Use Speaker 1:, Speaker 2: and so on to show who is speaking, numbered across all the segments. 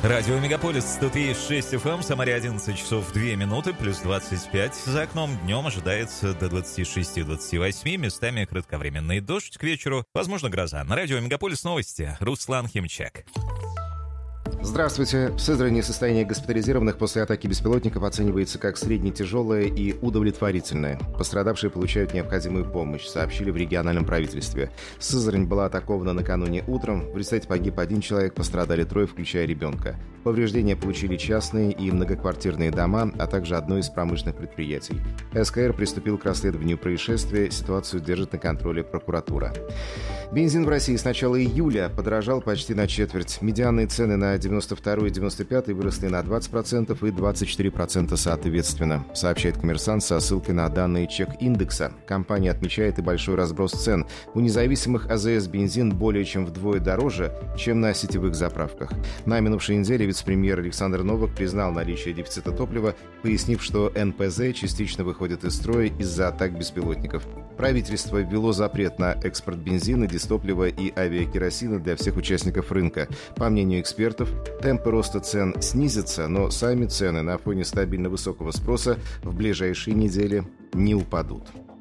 Speaker 1: Радио Мегаполис 103.6 FM, Самаре 11 часов 2 минуты, плюс 25. За окном днем ожидается до 26-28, местами кратковременный дождь к вечеру, возможно гроза. На радио Мегаполис новости. Руслан Химчак.
Speaker 2: Здравствуйте. В Сызрани состояние госпитализированных после атаки беспилотников оценивается как средне-тяжелое и удовлетворительное. Пострадавшие получают необходимую помощь, сообщили в региональном правительстве. Сызрань была атакована накануне утром. В результате погиб один человек, пострадали трое, включая ребенка. Повреждения получили частные и многоквартирные дома, а также одно из промышленных предприятий. СКР приступил к расследованию происшествия. Ситуацию держит на контроле прокуратура. Бензин в России с начала июля подорожал почти на четверть. Медианные цены на 92 и 95 выросли на 20% и 24% соответственно, сообщает «Коммерсант» со ссылкой на данные чек-индекса. Компания отмечает и большой разброс цен. У независимых АЗС бензин более чем вдвое дороже, чем на сетевых заправках. На минувшей неделе вице-премьер Александр Новак признал наличие дефицита топлива, пояснив, что НПЗ частично выходит из строя из-за атак беспилотников. Правительство ввело запрет на экспорт бензина, дистоплива и авиакеросина для всех участников рынка. По мнению экспертов, темпы роста цен снизятся, но сами цены на фоне стабильно высокого спроса в ближайшие недели не упадут.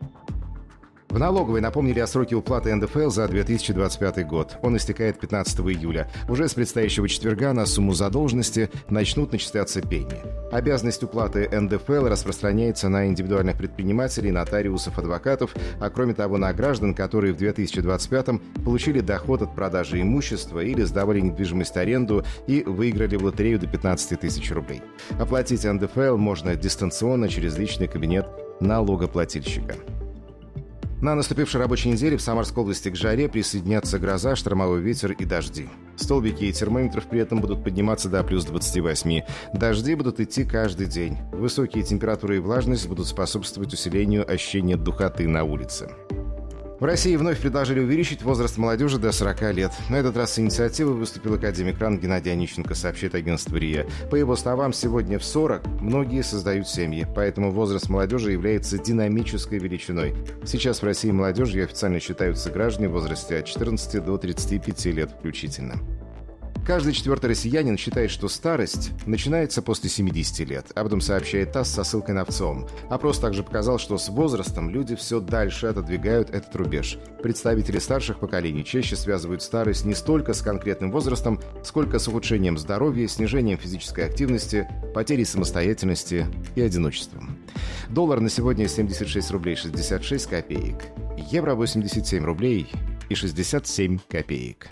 Speaker 2: В налоговой напомнили о сроке уплаты НДФЛ за 2025 год. Он истекает 15 июля. Уже с предстоящего четверга на сумму задолженности начнут начисляться пени. Обязанность уплаты НДФЛ распространяется на индивидуальных предпринимателей, нотариусов, адвокатов, а кроме того на граждан, которые в 2025 получили доход от продажи имущества или сдавали недвижимость аренду и выиграли в лотерею до 15 тысяч рублей. Оплатить НДФЛ можно дистанционно через личный кабинет налогоплательщика. На наступившей рабочей неделе в Самарской области к жаре присоединятся гроза, штормовой ветер и дожди. Столбики термометров при этом будут подниматься до плюс 28. Дожди будут идти каждый день. Высокие температуры и влажность будут способствовать усилению ощущения духоты на улице. В России вновь предложили увеличить возраст молодежи до 40 лет. На этот раз с инициативой выступил академик РАН Геннадий Онищенко, сообщает агентство РИА. По его словам, сегодня в 40 многие создают семьи, поэтому возраст молодежи является динамической величиной. Сейчас в России молодежью официально считаются граждане в возрасте от 14 до 35 лет включительно. Каждый четвертый россиянин считает, что старость начинается после 70 лет. Об этом сообщает ТАСС со ссылкой на ВЦИОМ. Опрос также показал, что с возрастом люди все дальше отодвигают этот рубеж. Представители старших поколений чаще связывают старость не столько с конкретным возрастом, сколько с ухудшением здоровья, снижением физической активности, потерей самостоятельности и одиночеством. Доллар на сегодня 76 рублей 66 копеек. Евро 87 рублей и 67 копеек.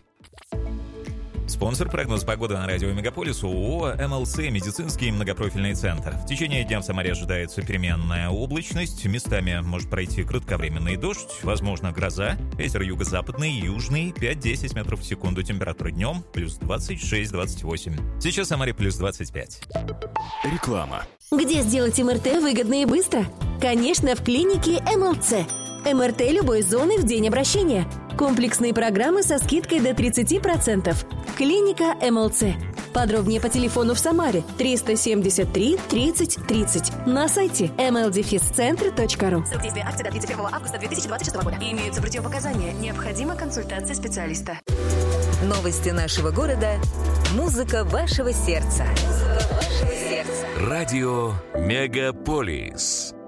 Speaker 1: Спонсор прогноз погоды на радио Мегаполис ООО МЛЦ «Медицинский многопрофильный центр». В течение дня в Самаре ожидается переменная облачность. Местами может пройти кратковременный дождь, возможно гроза. Ветер юго-западный, южный, 5-10 метров в секунду. Температура днем плюс 26-28. Сейчас в Самаре плюс 25.
Speaker 3: Реклама.
Speaker 4: Где сделать МРТ выгодно и быстро? Конечно, в клинике МЛЦ. МРТ любой зоны в день обращения. Комплексные программы со скидкой до 30%. Клиника МЛЦ. Подробнее по телефону в Самаре 373 30 30. На сайте mldefiscentre.ru.
Speaker 5: Срок действия акции до 31 августа 2026 года. Имеются противопоказания. Необходима консультация специалиста.
Speaker 6: Новости нашего города. Музыка вашего сердца.
Speaker 3: Радио Мегаполис.